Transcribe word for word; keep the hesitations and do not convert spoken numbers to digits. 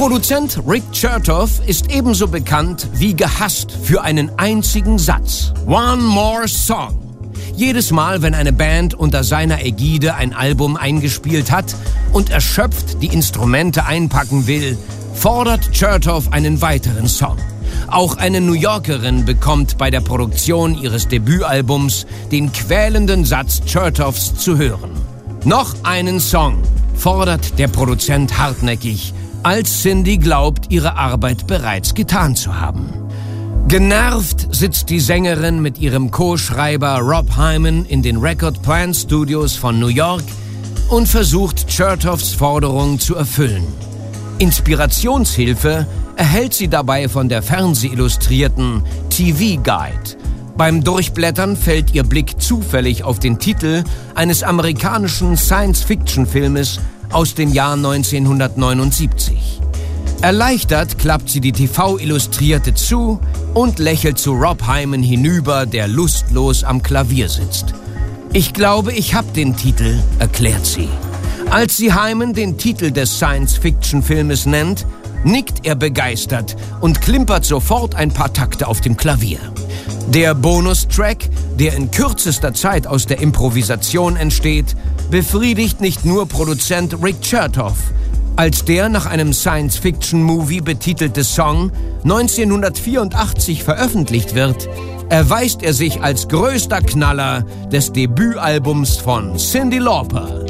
Produzent Rick Chertoff ist ebenso bekannt wie gehasst für einen einzigen Satz. One more song. Jedes Mal, wenn eine Band unter seiner Ägide ein Album eingespielt hat und erschöpft die Instrumente einpacken will, fordert Chertoff einen weiteren Song. Auch eine New Yorkerin bekommt bei der Produktion ihres Debütalbums den quälenden Satz Chertoffs zu hören. Noch einen Song, fordert der Produzent hartnäckig, als Cindy glaubt, ihre Arbeit bereits getan zu haben. Genervt sitzt die Sängerin mit ihrem Co-Schreiber Rob Hyman in den Record Plant Studios von New York und versucht, Chertoffs Forderung zu erfüllen. Inspirationshilfe erhält sie dabei von der Fernsehillustrierten T V Guide. Beim Durchblättern fällt ihr Blick zufällig auf den Titel eines amerikanischen Science-Fiction-Filmes aus dem Jahr neunzehnhundertneunundsiebzig. Erleichtert klappt sie die T V-Illustrierte zu und lächelt zu Rob Hyman hinüber, der lustlos am Klavier sitzt. »Ich glaube, ich hab den Titel«, erklärt sie. Als sie Hyman den Titel des Science-Fiction-Filmes nennt, nickt er begeistert und klimpert sofort ein paar Takte auf dem Klavier. Der Bonustrack, der in kürzester Zeit aus der Improvisation entsteht, befriedigt nicht nur Produzent Rick Chertoff. Als der nach einem Science-Fiction-Movie betitelte Song neunzehnhundertvierundachtzig veröffentlicht wird, erweist er sich als größter Knaller des Debütalbums von Cyndi Lauper.